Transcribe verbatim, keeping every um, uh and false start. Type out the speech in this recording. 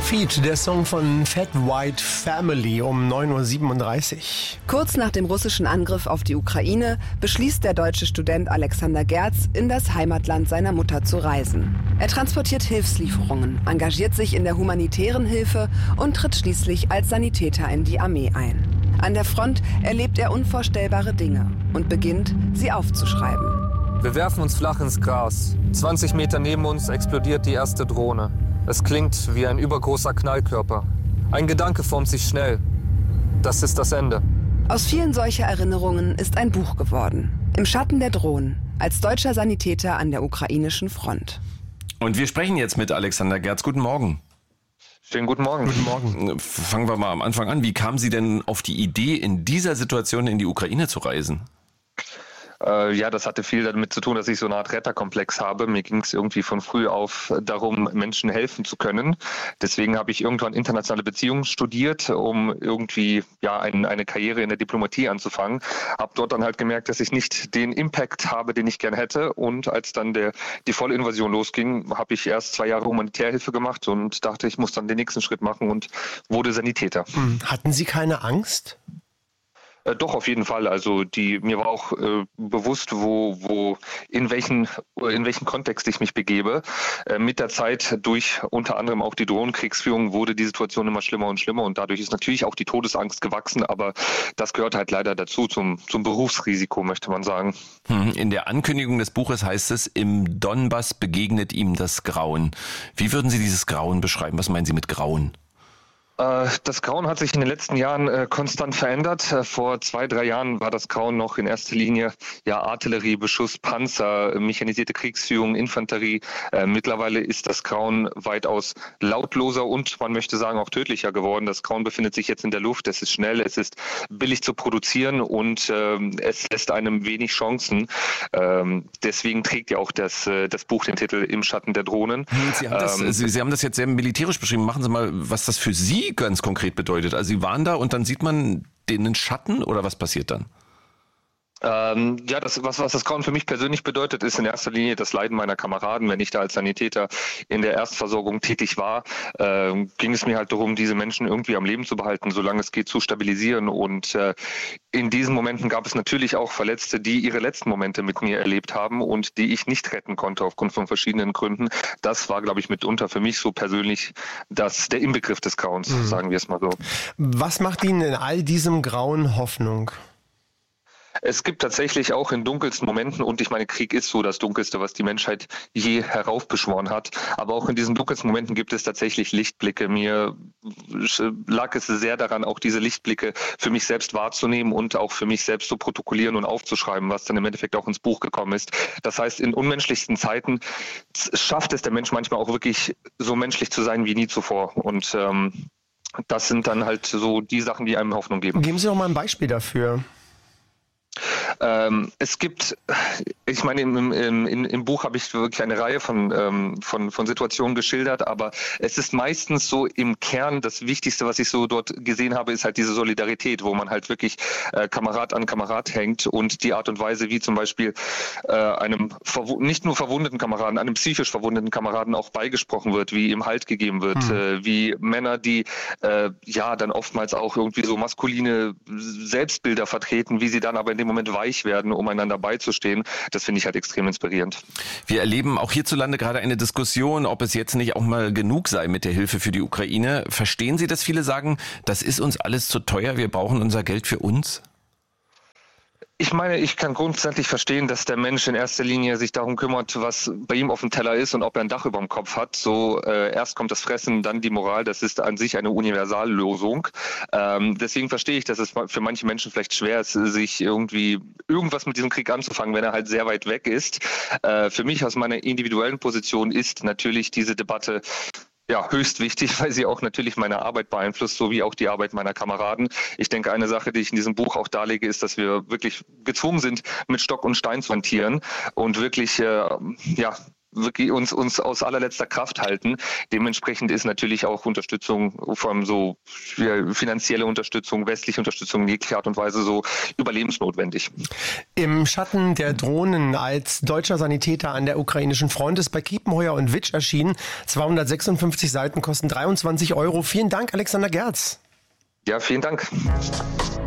Feat, der Song von Fat White Family um neun Uhr siebenunddreißig. Kurz nach dem russischen Angriff auf die Ukraine beschließt der deutsche Student Alexander Gerz, in das Heimatland seiner Mutter zu reisen. Er transportiert Hilfslieferungen, engagiert sich in der humanitären Hilfe und tritt schließlich als Sanitäter in die Armee ein. An der Front erlebt er unvorstellbare Dinge und beginnt, sie aufzuschreiben. Wir werfen uns flach ins Gras. zwanzig Meter neben uns explodiert die erste Drohne. Es klingt wie ein übergroßer Knallkörper. Ein Gedanke formt sich schnell. Das ist das Ende. Aus vielen solcher Erinnerungen ist ein Buch geworden. Im Schatten der Drohnen, als deutscher Sanitäter an der ukrainischen Front. Und wir sprechen jetzt mit Alexander Gerz. Guten Morgen. Schönen guten Morgen. Guten Morgen. Fangen wir mal am Anfang an. Wie kamen Sie denn auf die Idee, in dieser Situation in die Ukraine zu reisen? Äh, ja, das hatte viel damit zu tun, dass ich so eine Art Retterkomplex habe. Mir ging es irgendwie von früh auf darum, Menschen helfen zu können. Deswegen habe ich irgendwann internationale Beziehungen studiert, um irgendwie ja ein, eine Karriere in der Diplomatie anzufangen. Habe dort dann halt gemerkt, dass ich nicht den Impact habe, den ich gern hätte. Und als dann der, die volle Invasion losging, habe ich erst zwei Jahre Humanitärhilfe gemacht und dachte, ich muss dann den nächsten Schritt machen und wurde Sanitäter. Hatten Sie keine Angst? Äh, doch, auf jeden Fall. Also die mir war auch äh, bewusst, wo, wo, in welchen, in welchen Kontext ich mich begebe. Äh, mit der Zeit durch unter anderem auch die Drohnenkriegsführung wurde die Situation immer schlimmer und schlimmer und dadurch ist natürlich auch die Todesangst gewachsen, aber das gehört halt leider dazu, zum, zum Berufsrisiko, möchte man sagen. In der Ankündigung des Buches heißt es, im Donbass begegnet ihm das Grauen. Wie würden Sie dieses Grauen beschreiben? Was meinen Sie mit Grauen? Das Grauen hat sich in den letzten Jahren äh, konstant verändert. Äh, vor zwei, drei Jahren war das Grauen noch in erster Linie ja Artillerie, Beschuss, Panzer, mechanisierte Kriegsführung, Infanterie. Äh, mittlerweile ist das Grauen weitaus lautloser und man möchte sagen auch tödlicher geworden. Das Grauen befindet sich jetzt in der Luft. Es ist schnell, es ist billig zu produzieren und äh, es lässt einem wenig Chancen. Ähm, deswegen trägt ja auch das, äh, das Buch den Titel Im Schatten der Drohnen. Sie haben, das, ähm, Sie, Sie haben das jetzt sehr militärisch beschrieben. Machen Sie mal, was das für Sie ganz konkret bedeutet. Also Sie waren da und dann sieht man den Schatten oder was passiert dann? Ähm, ja, das, was, was das Grauen für mich persönlich bedeutet, ist in erster Linie das Leiden meiner Kameraden. Wenn ich da als Sanitäter in der Erstversorgung tätig war, äh, ging es mir halt darum, diese Menschen irgendwie am Leben zu behalten, solange es geht, zu stabilisieren. Und äh, in diesen Momenten gab es natürlich auch Verletzte, die ihre letzten Momente mit mir erlebt haben und die ich nicht retten konnte aufgrund von verschiedenen Gründen. Das war, glaube ich, mitunter für mich so persönlich das, der Inbegriff des Grauens, mhm. sagen wir es mal so. Was macht Ihnen in all diesem Grauen Hoffnung? Es gibt tatsächlich auch in dunkelsten Momenten, und ich meine, Krieg ist so das Dunkelste, was die Menschheit je heraufbeschworen hat, aber auch in diesen dunkelsten Momenten gibt es tatsächlich Lichtblicke. Mir lag es sehr daran, auch diese Lichtblicke für mich selbst wahrzunehmen und auch für mich selbst zu protokollieren und aufzuschreiben, was dann im Endeffekt auch ins Buch gekommen ist. Das heißt, in unmenschlichsten Zeiten schafft es der Mensch manchmal auch wirklich so menschlich zu sein wie nie zuvor und ähm, das sind dann halt so die Sachen, die einem Hoffnung geben. Geben Sie doch mal ein Beispiel dafür. Ähm, es gibt, ich meine, im, im, im, im Buch habe ich wirklich eine Reihe von, ähm, von, von Situationen geschildert, aber es ist meistens so im Kern, das Wichtigste, was ich so dort gesehen habe, ist halt diese Solidarität, wo man halt wirklich äh, Kamerad an Kamerad hängt und die Art und Weise, wie zum Beispiel äh, einem nicht nur verwundeten Kameraden, einem psychisch verwundeten Kameraden auch beigesprochen wird, wie ihm Halt gegeben wird, hm. äh, wie Männer, die äh, ja dann oftmals auch irgendwie so maskuline Selbstbilder vertreten, wie sie dann aber in dem Moment weich werden, um einander beizustehen. Das finde ich halt extrem inspirierend. Wir erleben auch hierzulande gerade eine Diskussion, ob es jetzt nicht auch mal genug sei mit der Hilfe für die Ukraine. Verstehen Sie, dass viele sagen, das ist uns alles zu teuer, wir brauchen unser Geld für uns? Ich meine, ich kann grundsätzlich verstehen, dass der Mensch in erster Linie sich darum kümmert, was bei ihm auf dem Teller ist und ob er ein Dach über dem Kopf hat. So äh, erst kommt das Fressen, dann die Moral. Das ist an sich eine Universallösung. Ähm, deswegen verstehe ich, dass es für manche Menschen vielleicht schwer ist, sich irgendwie irgendwas mit diesem Krieg anzufangen, wenn er halt sehr weit weg ist. Äh, für mich aus meiner individuellen Position ist natürlich diese Debatte ja, höchst wichtig, weil sie auch natürlich meine Arbeit beeinflusst, sowie auch die Arbeit meiner Kameraden. Ich denke, eine Sache, die ich in diesem Buch auch darlege, ist, dass wir wirklich gezwungen sind, mit Stock und Stein zu hantieren und wirklich, äh, ja, wirklich uns, uns aus allerletzter Kraft halten. Dementsprechend ist natürlich auch Unterstützung, vor allem so ja, finanzielle Unterstützung, westliche Unterstützung in jeglicher Art und Weise so überlebensnotwendig. Im Schatten der Drohnen als deutscher Sanitäter an der ukrainischen Front ist bei Kiepenheuer und Witsch erschienen. zweihundertsechsundfünfzig Seiten kosten dreiundzwanzig Euro. Vielen Dank, Alexander Gerz. Ja, vielen Dank.